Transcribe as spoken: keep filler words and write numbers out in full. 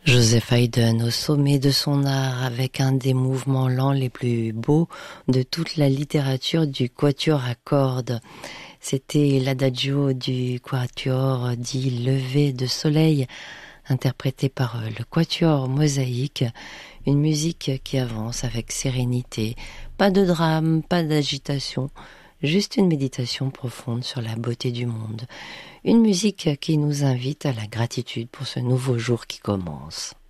Joseph Haydn au sommet de son art avec un des mouvements lents les plus beaux de toute la littérature du quatuor à cordes. C'était l'adagio du quatuor dit Lever de soleil, interprété par le quatuor Mosaïque, une musique qui avance avec sérénité, pas de drame, pas d'agitation, juste une méditation profonde sur la beauté du monde. Une musique qui nous invite à la gratitude pour ce nouveau jour qui commence.